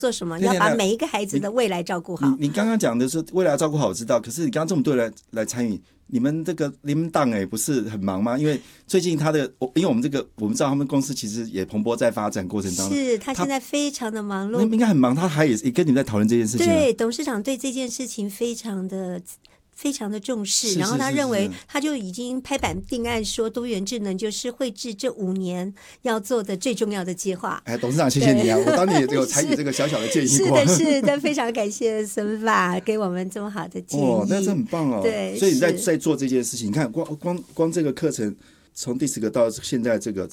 做什么，要把每一个孩子的未来照顾好。 你刚刚讲的是未来照顾好，我知道，可是你刚刚这么多人来参与，你们档不是很忙吗？因为最近因为我们知道他们公司其实也蓬勃在发展过程当中， 是他现在非常的忙碌， 应该很忙，他也跟你们在讨论这件事情。 对，董事长对这件事情非常的重视，然后他认为他就已经拍板定案说多元智能就是绘制这5年要做的最重要的计划。 董事长谢谢你啊，我当年也有参与这个小小的建议过。 是的，非常感谢孙爸给我们这么好的建议。 那这很棒哦。 对， 所以你在做这件事情，你看光这个课程从第10个到现在这个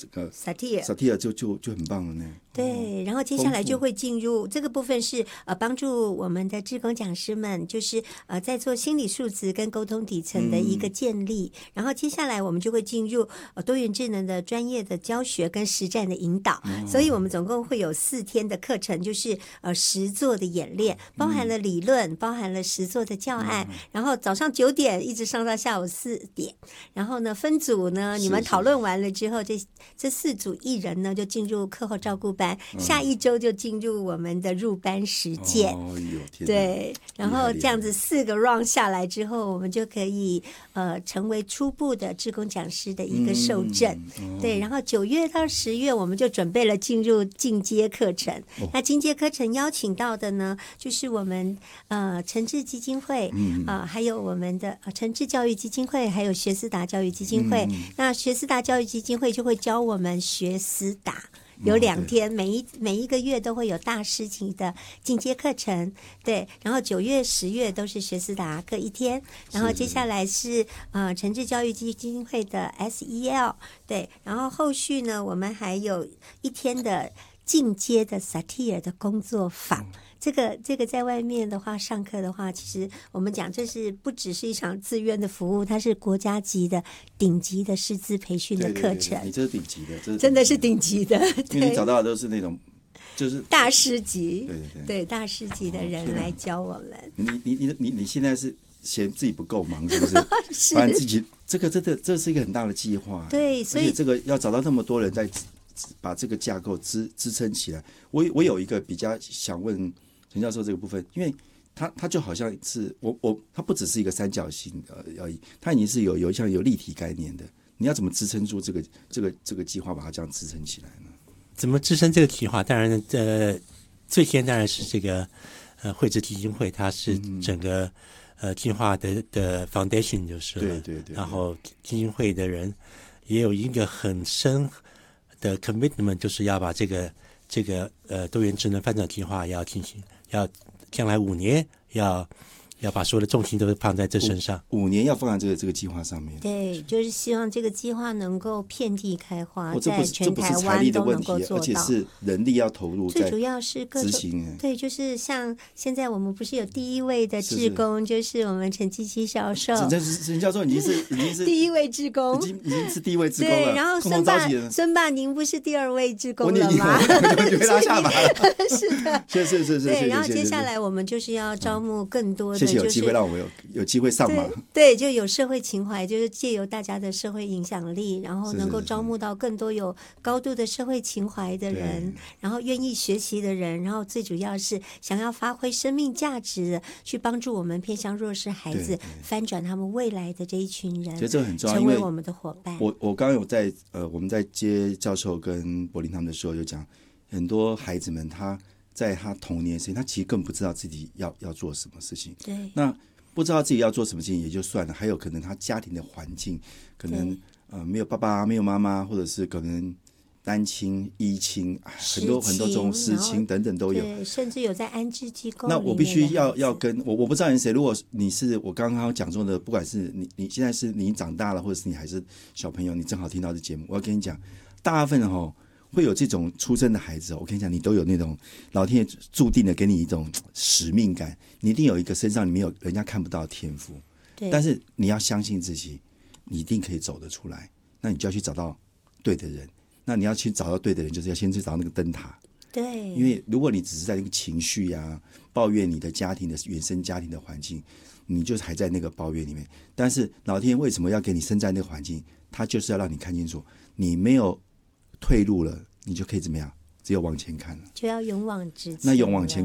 Satir 就很棒了呢。 对，然后接下来就会进入这个部分是帮助我们的志工讲师们，就是在做心理素质跟沟通底层的一个建立。然后接下来我们就会进入多元智能的专业的教学跟实战的引导。所以我们总共会有4天的课程，就是实作的演练，包含了理论，包含了实作的教案。然后早上9点一直上到下午4点。然后呢，分组呢，你们讨论完了之后，这4组1人呢就进入课后照顾班。下一周就进入我们的入班实践。对，然后这样子4个 round 下来之后，我们就可以成为初步的志工讲师的一个受证。对，然后9月到10月我们就准备了进入进阶课程。那进阶课程邀请到的呢，就是我们诚志基金会还有我们的诚志教育基金会，还有学思达教育基金会。那学思达教育基金会就会教我们学思达。有2天，每一个月都会有大师级的进阶课程。对，然后9月、10月都是学思达各1天，然后接下来是诚志教育基金会的 SEL。对，然后后续呢，我们还有1天的进阶的 Satir 的工作坊。这个在外面的话，上课的话，其实我们讲这是不只是一场自愿的服务，它是国家级的顶级的师资培训的课程。 对，你这是顶级的， 真的是顶级的。 因为你找到的都是那种就是大师级， 对大师级的人来教我们。 你现在是嫌自己不够忙，是不是？ 是， 反正自己这是一个很大的计划。 对，所以这个要找到那么多人在把这个架构支撑起来。我有一个比较想问陈教授这个部分，因为他就好像是他不只是一个三角形而已，他已经是有像有立体概念的。你要怎么支撑住这个计划，把它这样支撑起来呢？ 怎么支撑这个计划？当然，最先当然是这个绘制基金会，它是整个计划的 foundation 就是了。 对。 然后基金会的人也有一个很深的 commitment， 就是要把这个多元智能发展计划要进行，要将来5年要把所有的重心都放在这身上。 5年要放在这个计划上面。 对，就是希望这个计划能够遍地开花，在全台湾都能够做到。 而且是人力要投入在最主要是各种执行。对，就是像现在我们不是有第1位的志工，就是我们陈基基教授。 陈教授已经是第1位志工， 已经是第1位志工了。 对，然后孙爸，您不是第2位志工了吗？ 我就被拉下马了。 是的， 是。 对，然后接下来我们就是要招募更多的。 谢谢有机会让我们有机会上马。 对，就有社会情怀，就是借由大家的社会影响力，然后能够招募到更多有高度的社会情怀的人，然后愿意学习的人，然后最主要是想要发挥生命价值，去帮助我们偏向弱势孩子翻转他们未来的这一群人， 其实这很重要， 成为我们的伙伴。 我刚刚有在我们在接教授跟柏林他们的时候，有讲很多孩子们他在他童年时期，他其实更不知道自己要做什么事情。 对， 那不知道自己要做什么事情也就算了，还有可能他家庭的环境可能没有爸爸没有妈妈，或者是可能单亲依亲，很多种失亲等等都有， 对，甚至有在安置机构。 那我必须要跟我不知道你是谁，如果你是我刚刚讲中的，不管是你现在是你长大了，或者是你还是小朋友，你正好听到这节目，我要跟你讲，大部分会有这种出生的孩子，我跟你讲，你都有那种老天爷注定的给你一种使命感，你一定有一个身上你没有人家看不到的天赋，但是你要相信自己，你一定可以走得出来。那你就要去找到对的人，那你要去找到对的人，就是要先去找那个灯塔。 对， 因为如果你只是在那个情绪抱怨你的家庭的原生家庭的环境，你就还在那个抱怨里面。但是老天爷为什么要给你生在那个环境？他就是要让你看清楚，你没有退路了，你就可以怎么样？只有往前看了， 就要勇往直前。 那勇往前